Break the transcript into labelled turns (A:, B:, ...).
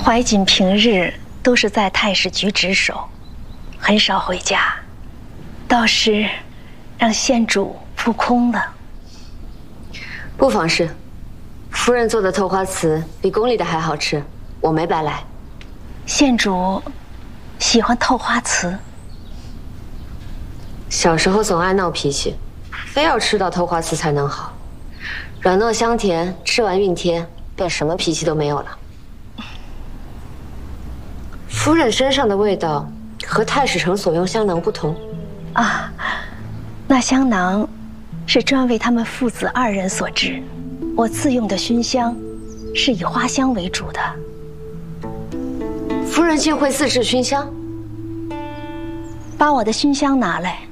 A: 怀瑾平日都是在太史局值守，很少回家，倒是让县主扑空了。
B: 不妨事，夫人做的透花瓷比宫里的还好吃，我没白来。
A: 县主喜欢透花瓷。
B: 小时候总爱闹脾气，非要吃到透花瓷才能好，软糯香甜，吃完熨贴，便什么脾气都没有了。夫人身上的味道和太史城所用香囊不同
A: 啊，那香囊是专为他们父子2人所制，我自用的熏香是以花香为主的。
B: 夫人竟会自制熏香？
A: 把我的熏香拿来。